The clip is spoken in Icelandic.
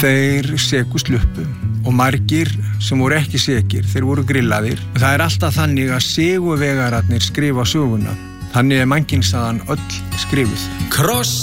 þeir seku sluppu og margir sem voru ekki sekir, þeir voru grillaðir. Það alltaf þannig að sigurvegararnir skrifa söguna. Þannig mannkynssagan öll skrifuð.